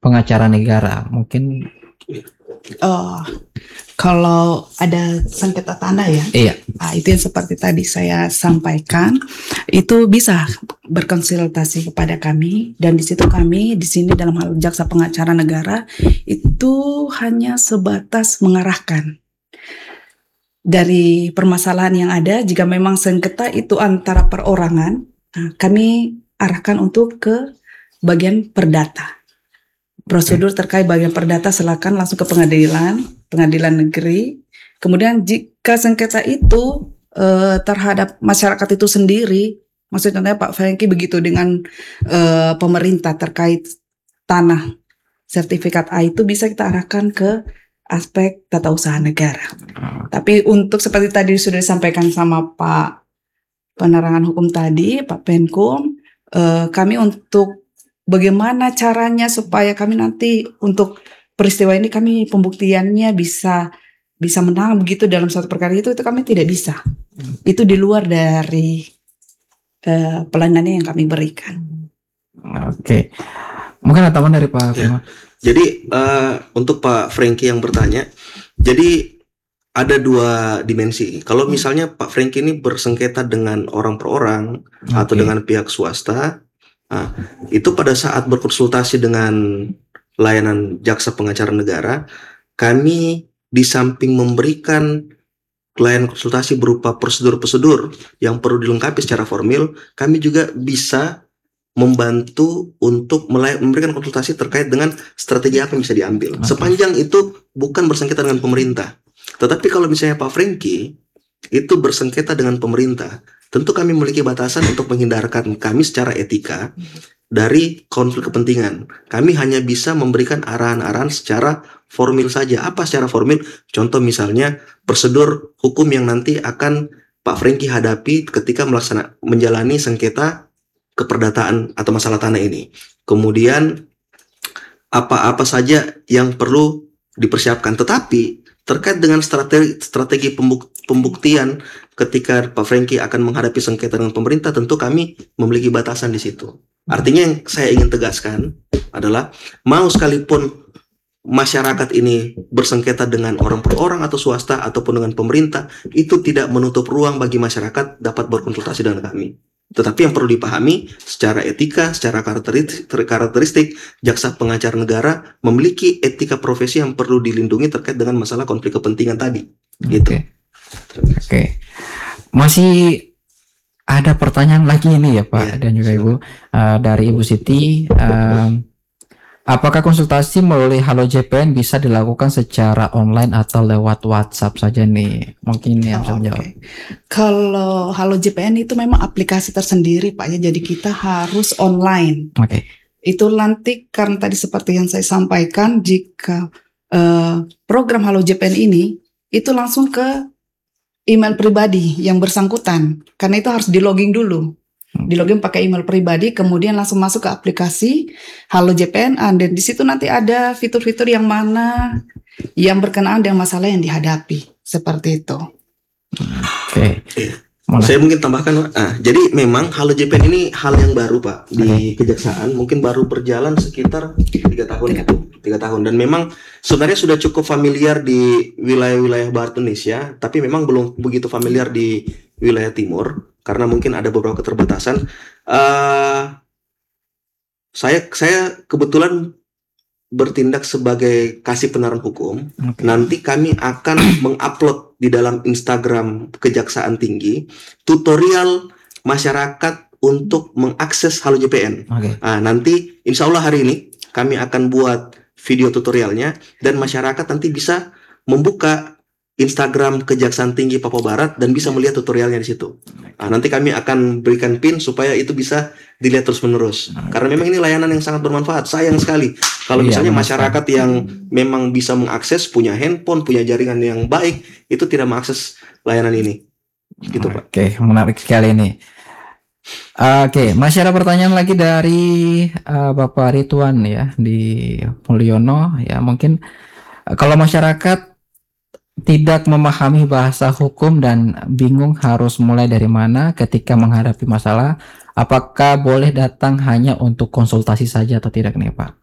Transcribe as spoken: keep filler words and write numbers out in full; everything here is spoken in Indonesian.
pengacara negara. Mungkin Oh, kalau ada sengketa tanah ya, iya. Nah, itu yang seperti tadi saya sampaikan, itu bisa berkonsultasi kepada kami, dan di situ kami di sini dalam hal jaksa pengacara negara itu hanya sebatas mengarahkan dari permasalahan yang ada. Jika memang sengketa itu antara perorangan, nah, kami arahkan untuk ke bagian perdata. Prosedur terkait bagian perdata silakan langsung ke pengadilan, pengadilan negeri. Kemudian jika sengketa itu eh, terhadap masyarakat itu sendiri, maksudnya Pak Franky begitu dengan eh, pemerintah terkait tanah sertifikat A, itu bisa kita arahkan ke aspek tata usaha negara. Tapi untuk seperti tadi sudah disampaikan sama Pak Penerangan Hukum tadi, Pak Penkum, eh, kami untuk bagaimana caranya supaya kami nanti untuk peristiwa ini kami pembuktiannya bisa bisa menang begitu dalam suatu perkara itu itu kami tidak bisa. Itu di luar dari uh, pelayanannya yang kami berikan. Oke. Mungkin ada tambahan dari Pak Firman. Ya. Jadi uh, untuk Pak Franky yang bertanya, jadi ada dua dimensi. Kalau misalnya Pak Franky ini bersengketa dengan orang per orang okay. atau dengan pihak swasta, nah, itu pada saat berkonsultasi dengan layanan jaksa pengacara negara, kami di samping memberikan layanan konsultasi berupa prosedur-prosedur yang perlu dilengkapi secara formil, kami juga bisa membantu untuk memberikan konsultasi terkait dengan strategi apa yang bisa diambil. Okay. Sepanjang itu bukan bersengketa dengan pemerintah. Tetapi kalau misalnya Pak Franky itu bersengketa dengan pemerintah, tentu kami memiliki batasan untuk menghindarkan kami secara etika dari konflik kepentingan. Kami hanya bisa memberikan arahan-arahan secara formil saja. Apa secara formil? Contoh misalnya prosedur hukum yang nanti akan Pak Franky hadapi ketika melaksana menjalani sengketa keperdataan atau masalah tanah ini. Kemudian apa-apa saja yang perlu dipersiapkan. Tetapi terkait dengan strategi, strategi pembuk, pembuktian ketika Pak Franky akan menghadapi sengketa dengan pemerintah, tentu kami memiliki batasan di situ. Artinya yang saya ingin tegaskan adalah mau sekalipun masyarakat ini bersengketa dengan orang per orang atau swasta ataupun dengan pemerintah, itu tidak menutup ruang bagi masyarakat dapat berkonsultasi dengan kami. Tetapi yang perlu dipahami secara etika, secara karakteristik, karakteristik jaksa pengacara negara memiliki etika profesi yang perlu dilindungi terkait dengan masalah konflik kepentingan tadi. Gitu. Oke. Oke. Masih ada pertanyaan lagi ini ya Pak ya, dan juga Ibu uh, dari Ibu Siti. Um, Apakah konsultasi melalui Halo J P N bisa dilakukan secara online atau lewat WhatsApp saja nih? Mungkin yang bisa menjawab. Okay. Kalau Halo J P N itu memang aplikasi tersendiri Pak ya, jadi kita harus online. Oke. Okay. Itu nanti karena tadi seperti yang saya sampaikan, jika uh, program Halo J P N ini itu langsung ke email pribadi yang bersangkutan, karena itu harus di login dulu. Di login pakai email pribadi, kemudian langsung masuk ke aplikasi Halo J P N, dan di situ nanti ada fitur-fitur yang mana yang berkenaan dengan masalah yang dihadapi, seperti itu. Oke. Okay. Saya mungkin tambahkan, ah, jadi memang Halo J P N ini hal yang baru Pak di Kejaksaan, mungkin baru berjalan sekitar tiga tahun ya, tiga tahun, dan memang sebenarnya sudah cukup familiar di wilayah-wilayah Barat Indonesia, tapi memang belum begitu familiar di wilayah Timur karena mungkin ada beberapa keterbatasan. Uh, saya saya kebetulan bertindak sebagai kasih penerangan hukum. Okay. Nanti kami akan mengupload di dalam Instagram Kejaksaan Tinggi tutorial masyarakat untuk mengakses Halo J P N. Okay. Nah, nanti insya Allah hari ini kami akan buat video tutorialnya dan masyarakat nanti bisa membuka Instagram Kejaksaan Tinggi Papua Barat dan bisa melihat tutorialnya di situ. Nah, nanti kami akan berikan pin supaya itu bisa dilihat terus menerus. Karena memang ini layanan yang sangat bermanfaat. Sayang sekali kalau misalnya iya, masyarakat yang memang bisa mengakses, punya handphone, punya jaringan yang baik, itu tidak mengakses layanan ini. Gitu Pak. Oke, menarik sekali ini. Oke, okay, masih ada pertanyaan lagi dari uh, Bapak Ridwan ya di Mulyono ya. Mungkin uh, kalau masyarakat tidak memahami bahasa hukum dan bingung harus mulai dari mana ketika menghadapi masalah, apakah boleh datang hanya untuk konsultasi saja atau tidak nih Pak?